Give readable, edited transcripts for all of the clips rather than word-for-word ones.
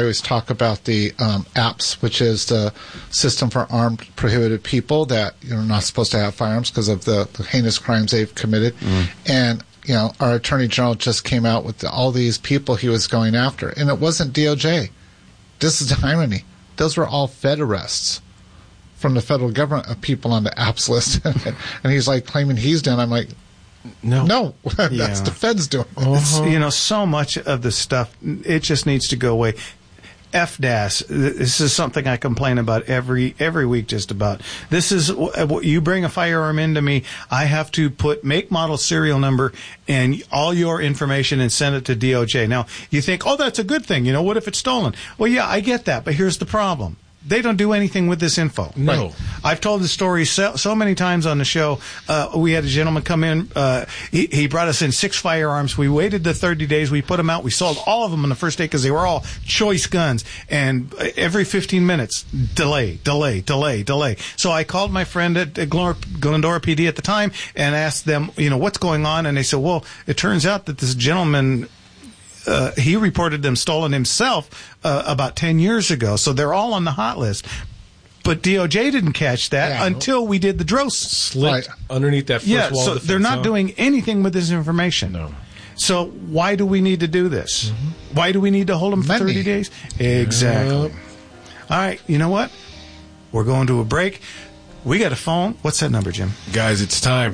always talk about the APS, which is the system for armed prohibited people that are not supposed to have firearms because of the heinous crimes they've committed. And our Attorney General just came out with all these people he was going after, and it wasn't DOJ. This is the irony. Those were all Fed arrests from the federal government of people on the APS list. And he's like claiming he's done. I'm like, no, that's the Feds doing it. So much of the stuff, it just needs to go away. FDAS, this is something I complain about every week just about. This is, you bring a firearm into me, I have to put make, model, serial number, and all your information and send it to DOJ. Now, you think, that's a good thing. What if it's stolen? Well, yeah, I get that, but here's the problem. They don't do anything with this info. No. Right. I've told the story so many times on the show. We had a gentleman come in. He brought us in 6 firearms. We waited the 30 days. We put them out. We sold all of them on the first day because they were all choice guns. And every 15 minutes, delay. So I called my friend at Glendora PD at the time and asked them, what's going on? And they said, well, it turns out that this gentleman... he reported them stolen himself about 10 years ago, so they're all on the hot list. But DOJ didn't catch that until we did the DROS. Slipped underneath that first wall. So they're not doing anything with this information. No. So why do we need to do this? Why do we need to hold them for 30 days? Exactly. Yep. All right, you know what? We're going to a break. We got a phone. What's that number, Jim? Guys, it's time.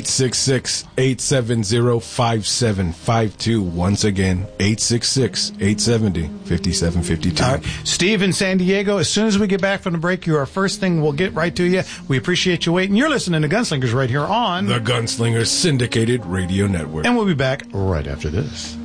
866-870-5752. Once again, 866-870-5752. All right. Steve in San Diego, as soon as we get back from the break, you're our first thing. We'll get right to you. We appreciate you waiting. You're listening to Gunslingers right here on the Gunslingers Syndicated Radio Network. And we'll be back right after this.